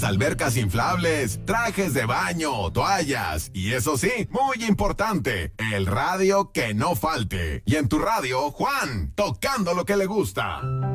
albercas inflables, trajes de baño, toallas y eso sí, muy importante, el radio que no falte. Y en tu radio, Juan, tocando lo que le gusta.